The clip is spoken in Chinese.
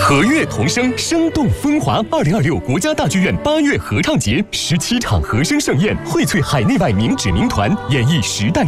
和乐同声，生动风华。2026国家大剧院8月合唱节，17场和声盛宴，荟萃海内外名指名团，演绎时代